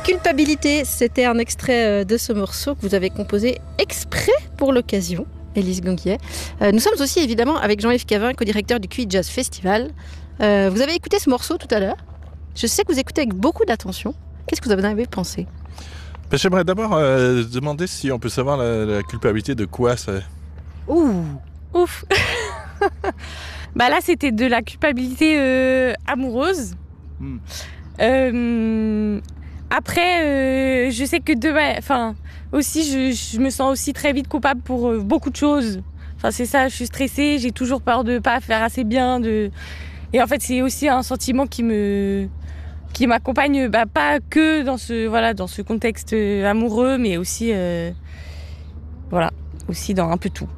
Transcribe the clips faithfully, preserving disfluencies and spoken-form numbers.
Culpabilité, c'était un extrait de ce morceau que vous avez composé exprès pour l'occasion, Élise Ganguillet. Euh, nous sommes aussi évidemment avec Jean-Yves Cavin, co-directeur du Q I Jazz Festival. Euh, vous avez écouté ce morceau tout à l'heure. Je sais que vous écoutez avec beaucoup d'attention. Qu'est-ce que vous en avez pensé ? Ben, j'aimerais d'abord euh, demander si on peut savoir la, la culpabilité de quoi c'est. Ouh, ouf. Bah là, c'était de la culpabilité euh, amoureuse. Mm. Euh, après, euh, je sais que demain, enfin, aussi, je, je me sens aussi très vite coupable pour euh, beaucoup de choses. Enfin, c'est ça, je suis stressée, j'ai toujours peur de pas faire assez bien. De... Et en fait, c'est aussi un sentiment qui me, qui m'accompagne, bah, pas que dans ce, voilà, dans ce contexte amoureux, mais aussi, euh, voilà, aussi dans un peu tout.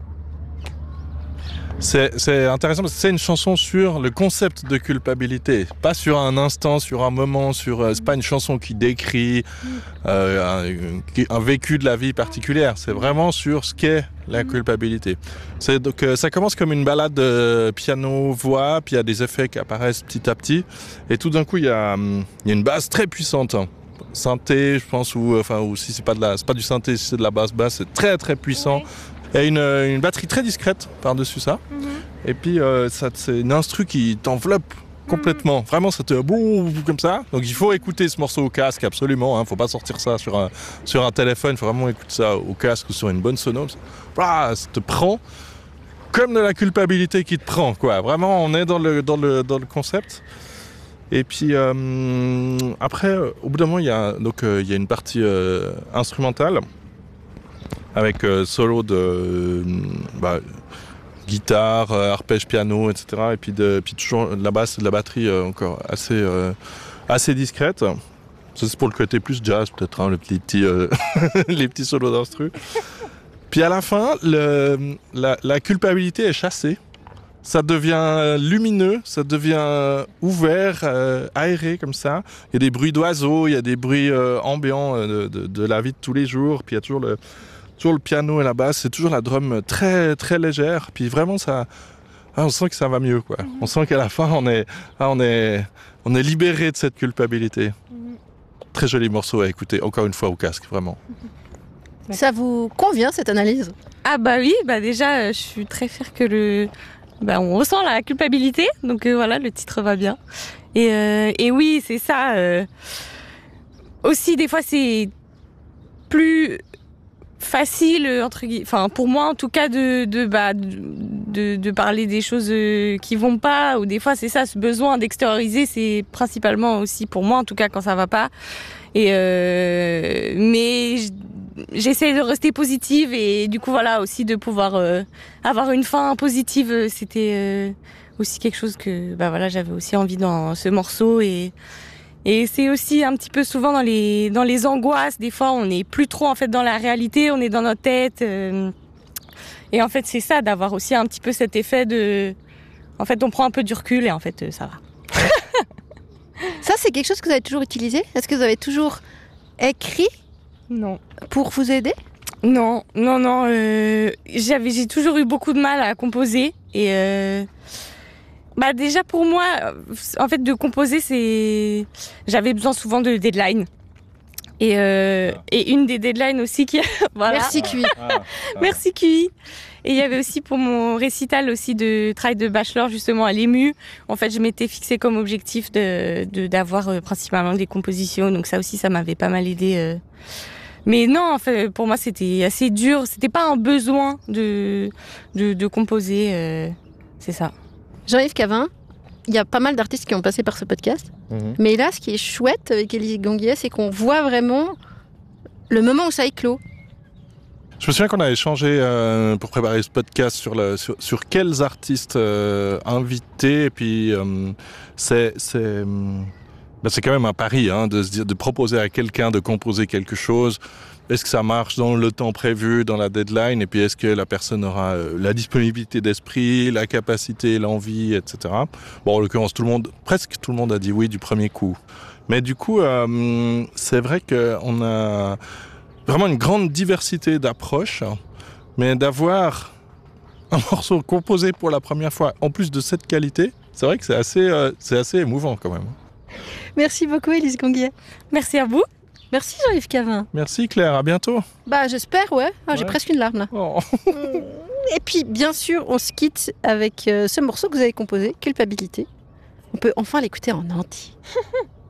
C'est, c'est intéressant parce que c'est une chanson sur le concept de culpabilité, pas sur un instant, sur un moment, sur, euh, c'est pas une chanson qui décrit euh, un, un vécu de la vie particulière, c'est vraiment sur ce qu'est la culpabilité. C'est, donc, euh, ça commence comme une balade de piano-voix, puis il y a des effets qui apparaissent petit à petit, et tout d'un coup il y a, hum, il y a une basse très puissante. Synthé, je pense, ou, enfin, ou si c'est pas, de la, c'est pas du synthé, si c'est de la basse basse, c'est très très puissant. Ouais. Il y a une, une batterie très discrète par-dessus ça. Mm-hmm. Et puis, euh, ça, c'est une instru qui t'enveloppe complètement. Mm-hmm. Vraiment, ça te boum comme ça. Donc, il faut écouter ce morceau au casque, absolument. Il hein. ne faut pas sortir ça sur un, sur un téléphone. Il faut vraiment écouter ça au casque ou sur une bonne sono. Voilà, ça te prend comme de la culpabilité qui te prend, quoi. Vraiment, on est dans le, dans le, dans le concept. Et puis, euh, après, au bout d'un moment, il y a, donc, euh, il y a une partie euh, instrumentale. Avec euh, solo de euh, bah, guitare, euh, arpège, piano, et cetera. Et puis, de, puis toujours de la basse et de la batterie euh, encore assez, euh, assez discrète. Ça, c'est pour le côté plus jazz, peut-être, hein, les petits, euh, les petits solos d'instru. Puis à la fin, le, la, la culpabilité est chassée. Ça devient lumineux, ça devient ouvert, euh, aéré comme ça. Il y a des bruits d'oiseaux, il y a des bruits euh, ambiants euh, de, de, de la vie de tous les jours. Puis il y a toujours le... Toujours le piano et la basse, c'est toujours la drum très très légère. Puis vraiment, ça, ah, on sent que ça va mieux, quoi. Mm-hmm. On sent qu'à la fin, on est, ah, on est, on est libéré de cette culpabilité. Mm-hmm. Très joli morceau à écouter, encore une fois au casque, vraiment. Mm-hmm. Ça vous convient cette analyse ? Ah bah oui, bah déjà, je suis très fière que le, bah on ressent la culpabilité, donc euh, voilà, le titre va bien. Et euh, et oui, c'est ça. Euh... Aussi, des fois, c'est plus facile entre guillemets, enfin pour moi en tout cas de de bah de de parler des choses qui vont pas, ou des fois c'est ça, ce besoin d'extérioriser, c'est principalement aussi pour moi en tout cas quand ça va pas. Et euh, mais j'essaie de rester positive, et du coup voilà, aussi de pouvoir euh, avoir une fin positive, c'était euh, aussi quelque chose que bah voilà, j'avais aussi envie dans ce morceau. Et Et c'est aussi un petit peu souvent dans les dans les angoisses. Des fois, on n'est plus trop en fait dans la réalité, on est dans notre tête. Euh, et en fait, c'est ça, d'avoir aussi un petit peu cet effet de, en fait, on prend un peu du recul et en fait, euh, ça va. Ça, c'est quelque chose que vous avez toujours utilisé ? Est-ce que vous avez toujours écrit ? Non. Pour vous aider ? Non, non, non. Euh, j'avais, j'ai toujours eu beaucoup de mal à composer. Et euh, bah déjà pour moi, en fait, de composer, c'est, j'avais besoin souvent de deadline. Et, euh, ah. et une des deadlines aussi qui, voilà. Merci Q I. Ah, ah. Merci Q I. Et il y avait aussi pour mon récital aussi de travail de bachelor justement à l'E M U. En fait, je m'étais fixé comme objectif de, de d'avoir euh, principalement des compositions. Donc ça aussi, ça m'avait pas mal aidé. Euh. Mais non, en fait, pour moi, c'était assez dur. C'était pas un besoin de de, de composer. Euh. C'est ça. Jean-Yves Cavin, il y a pas mal d'artistes qui ont passé par ce podcast. Mmh. Mais là, ce qui est chouette avec Élise Ganguillet, c'est qu'on voit vraiment le moment où ça éclot. Je me souviens qu'on a échangé euh, pour préparer ce podcast sur, le, sur, sur quels artistes euh, inviter. Et puis, euh, c'est, c'est, euh, ben c'est quand même un pari hein, de, se dire, de proposer à quelqu'un de composer quelque chose. Est-ce que ça marche dans le temps prévu, dans la deadline ? Et puis, est-ce que la personne aura euh, la disponibilité d'esprit, la capacité, l'envie, et cetera. Bon, en l'occurrence, tout le monde, presque tout le monde a dit oui du premier coup. Mais du coup, euh, c'est vrai qu'on a vraiment une grande diversité d'approches, mais d'avoir un morceau composé pour la première fois, en plus de cette qualité, c'est vrai que c'est assez, euh, c'est assez émouvant quand même. Merci beaucoup Élise Ganguillet. Merci à vous. Merci Jean-Yves Cavin. Merci Claire, à bientôt. Bah j'espère, ouais. Ah, j'ai Ouais. presque une larme là. Oh. Et puis bien sûr, on se quitte avec euh, ce morceau que vous avez composé, Culpabilité. On peut enfin l'écouter en entier.